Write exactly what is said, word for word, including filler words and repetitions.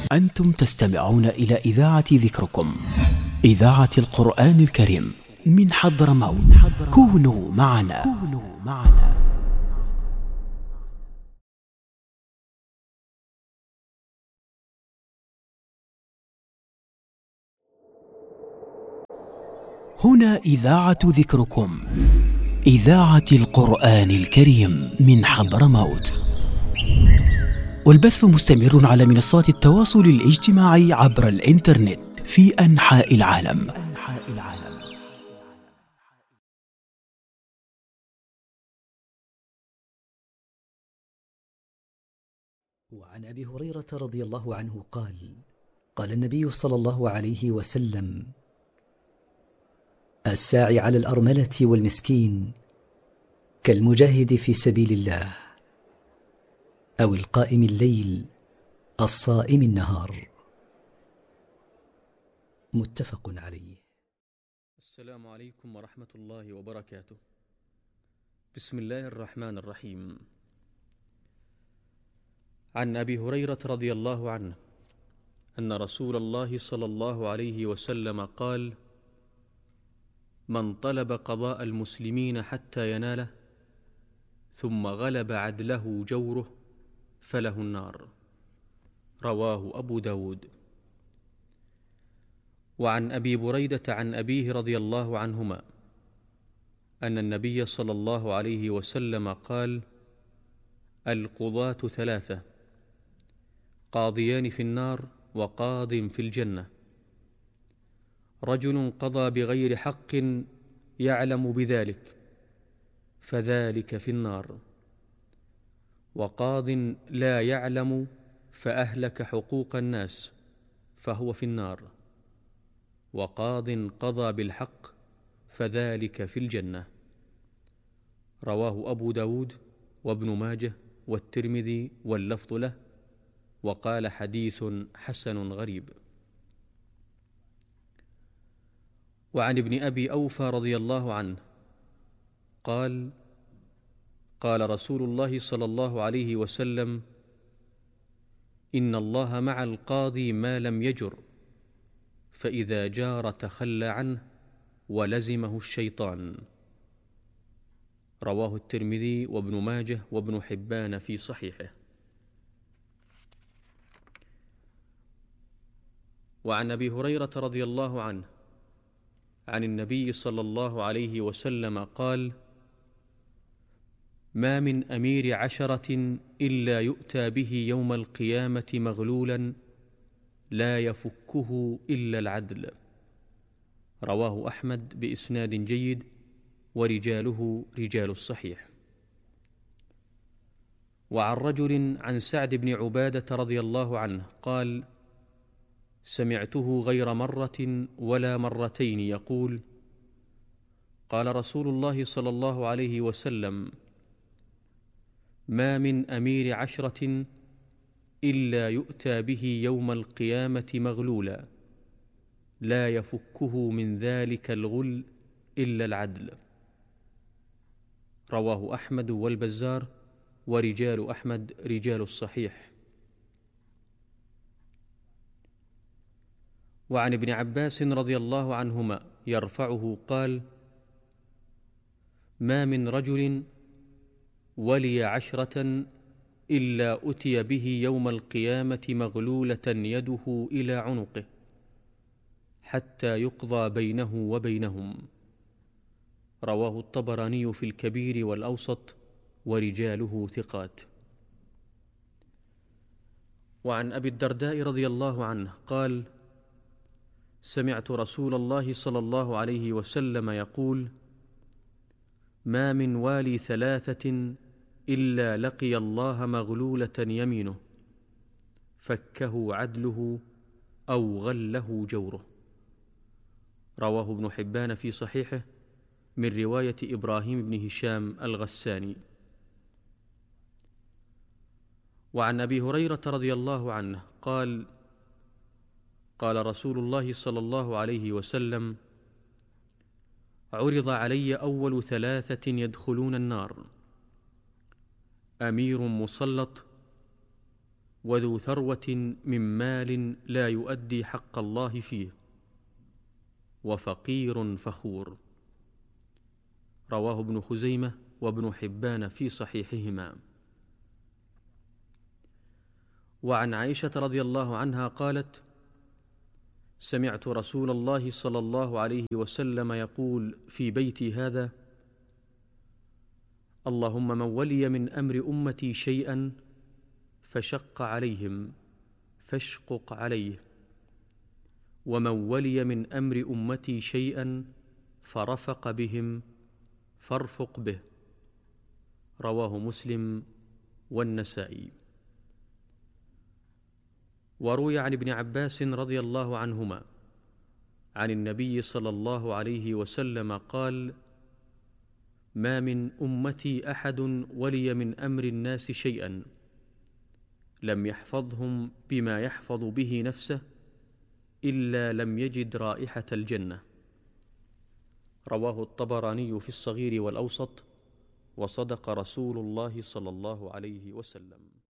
أنتم تستمعون إلى إذاعة ذكركم، إذاعة القرآن الكريم من حضرموت. كونوا معنا. كونوا معنا. هنا إذاعة ذكركم، إذاعة القرآن الكريم من حضرموت، والبث مستمر على منصات التواصل الاجتماعي عبر الإنترنت في أنحاء العالم. وعن أبي هريرة رضي الله عنه قال: قال النبي صلى الله عليه وسلم: الساعي على الأرملة والمسكين كالمجاهد في سبيل الله، أو القائم الليل الصائم النهار. متفق عليه. السلام عليكم ورحمة الله وبركاته. بسم الله الرحمن الرحيم. عن أبي هريرة رضي الله عنه أن رسول الله صلى الله عليه وسلم قال: من طلب قضاء المسلمين حتى يناله ثم غلب عدله جوره فله النار. رواه أبو داود. وعن أبي بريدة عن أبيه رضي الله عنهما أن النبي صلى الله عليه وسلم قال: القضاة ثلاثة: قاضيان في النار وقاض في الجنة. رجل قضى بغير حق يعلم بذلك فذلك في النار، وقاض لا يعلم فأهلك حقوق الناس فهو في النار، وقاض قضى بالحق فذلك في الجنة. رواه أبو داود وابن ماجه والترمذي واللفظ له، وقال حديث حسن غريب. وعن ابن أبي أوفى رضي الله عنه قال: قال رسول الله صلى الله عليه وسلم: إن الله مع القاضي ما لم يجر، فإذا جار تخلى عنه ولزمه الشيطان. رواه الترمذي وابن ماجه وابن حبان في صحيحه. وعن أبي هريرة رضي الله عنه عن النبي صلى الله عليه وسلم قال: ما من أمير عشرة إلا يؤتى به يوم القيامة مغلولا لا يفكه إلا العدل. رواه أحمد بإسناد جيد، ورجاله رجال الصحيح. وعن رجل عن سعد بن عبادة رضي الله عنه قال: سمعته غير مرة ولا مرتين يقول: قال رسول الله صلى الله عليه وسلم: ما من أمير عشرة إلا يؤتى به يوم القيامة مغلولا لا يفكه من ذلك الغل إلا العدل. رواه أحمد والبزار، ورجال أحمد رجال الصحيح. وعن ابن عباس رضي الله عنهما يرفعه قال: ما من رجل ولي عشرة إلا أتي به يوم القيامة مغلولة يده إلى عنقه حتى يقضى بينه وبينهم. رواه الطبراني في الكبير والأوسط، ورجاله ثقات. وعن أبي الدرداء رضي الله عنه قال: سمعت رسول الله صلى الله عليه وسلم يقول: ما من والي ثلاثة إلا لقي الله مغلولة يمينه فكه عدله أو غله جوره. رواه ابن حبان في صحيحه من رواية إبراهيم بن هشام الغساني. وعن أبي هريرة رضي الله عنه قال: قال رسول الله صلى الله عليه وسلم: عرض علي أول ثلاثة يدخلون النار: أمير مسلط، وذو ثروة من مال لا يؤدي حق الله فيه، وفقير فخور. رواه ابن خزيمة وابن حبان في صحيحهما. وعن عائشة رضي الله عنها قالت: سمعت رسول الله صلى الله عليه وسلم يقول في بيتي هذا: اللهم من ولي من أمر أمتي شيئا فشق عليهم فاشقق عليه، ومن ولي من أمر أمتي شيئا فرفق بهم فارفق به. رواه مسلم والنسائي. وروي عن ابن عباس رضي الله عنهما عن النبي صلى الله عليه وسلم قال: ما من أمتي أحد ولي من أمر الناس شيئا لم يحفظهم بما يحفظ به نفسه إلا لم يجد رائحة الجنة. رواه الطبراني في الصغير والأوسط، وصدق رسول الله صلى الله عليه وسلم.